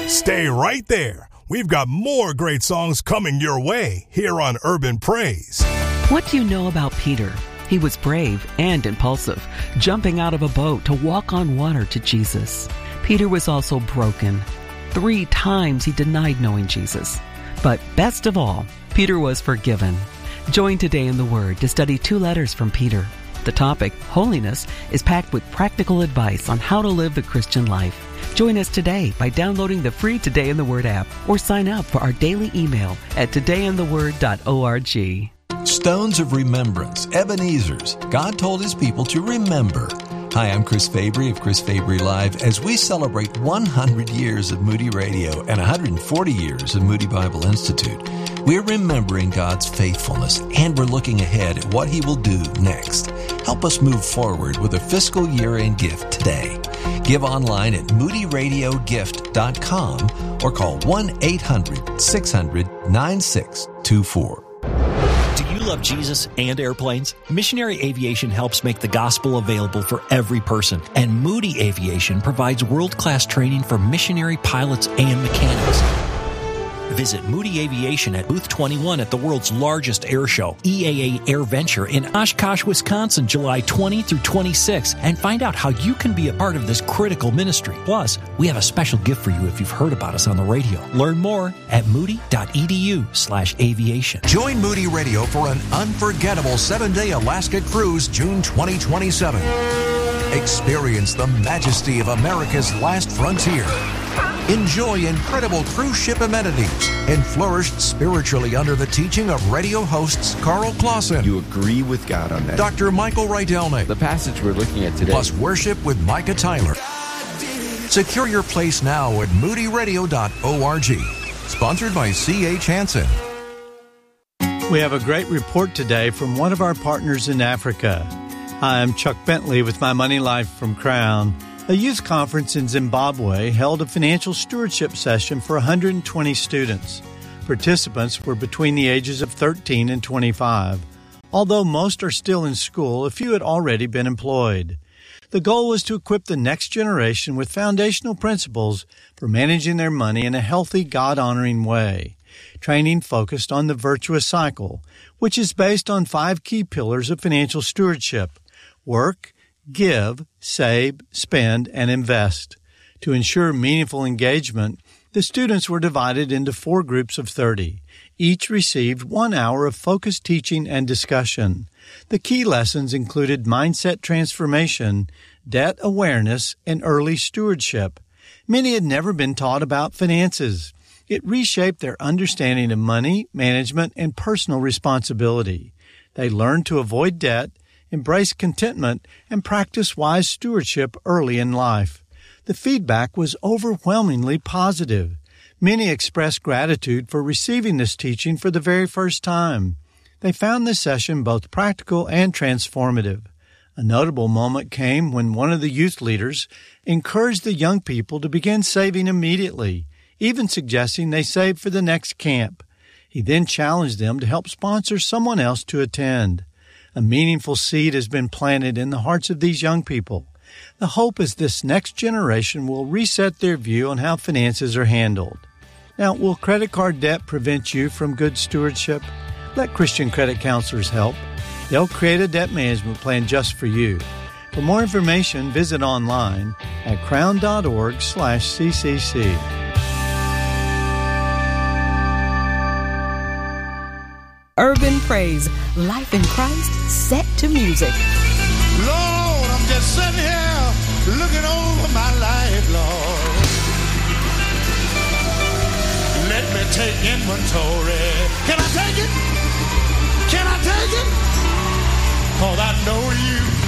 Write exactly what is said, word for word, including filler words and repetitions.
Stay right there. We've got more great songs coming your way here on Urban Praise. What do you know about Peter? He was brave and impulsive, jumping out of a boat to walk on water to Jesus. Peter was also broken. Three times he denied knowing Jesus. But best of all, Peter was forgiven. Join Today in the Word to study two letters from Peter. The topic, holiness, is packed with practical advice on how to live the Christian life. Join us today by downloading the free Today in the Word app or sign up for our daily email at today in the word dot org. Stones of Remembrance, Ebenezer's. God told His people to remember. Hi, I'm Chris Fabry of Chris Fabry Live as we celebrate one hundred years of Moody Radio and one hundred forty years of Moody Bible Institute. We're remembering God's faithfulness, and we're looking ahead at what He will do next. Help us move forward with a fiscal year-end gift today. Give online at moody radio gift dot com or call one eight hundred six hundred nine six two four. Do you love Jesus and airplanes? Missionary Aviation helps make the gospel available for every person, and Moody Aviation provides world-class training for missionary pilots and mechanics. Visit Moody Aviation at Booth twenty-one at the world's largest air show, E A A Air Venture in Oshkosh, Wisconsin, July twentieth through twenty-sixth, and find out how you can be a part of this critical ministry. Plus, we have a special gift for you if you've heard about us on the radio. Learn more at moody.edu slash aviation. Join Moody Radio for an unforgettable seven-day Alaska cruise June twenty twenty-seven. Experience the majesty of America's last frontier. Enjoy incredible cruise ship amenities and flourish spiritually under the teaching of radio hosts Carl Clausen. You agree with God on that. Doctor Michael Rydelnik. The passage we're looking at today. Plus worship with Micah Tyler. Secure your place now at moody radio dot org. Sponsored by C H Hansen. We have a great report today from one of our partners in Africa. Hi, I'm Chuck Bentley with My Money Life from Crown. A youth conference in Zimbabwe held a financial stewardship session for one hundred twenty students. Participants were between the ages of thirteen and twenty-five. Although most are still in school, a few had already been employed. The goal was to equip the next generation with foundational principles for managing their money in a healthy, God-honoring way. Training focused on the virtuous cycle, which is based on five key pillars of financial stewardship: work, give, save, spend, and invest. To ensure meaningful engagement, the students were divided into four groups of thirty. Each received one hour of focused teaching and discussion. The key lessons included mindset transformation, debt awareness, and early stewardship. Many had never been taught about finances. It reshaped their understanding of money, management, and personal responsibility. They learned to avoid debt, embrace contentment, and practice wise stewardship early in life. The feedback was overwhelmingly positive. Many expressed gratitude for receiving this teaching for the very first time. They found the session both practical and transformative. A notable moment came when one of the youth leaders encouraged the young people to begin saving immediately, even suggesting they save for the next camp. He then challenged them to help sponsor someone else to attend. A meaningful seed has been planted in the hearts of these young people. The hope is this next generation will reset their view on how finances are handled. Now, will credit card debt prevent you from good stewardship? Let Christian credit counselors help. They'll create a debt management plan just for you. For more information, visit online at crown.org slash ccc. Urban Praise, life in Christ, set to music. Lord, I'm just sitting here looking over my life, Lord. Let me take inventory. Can I take it? Can I take it? 'Cause I know you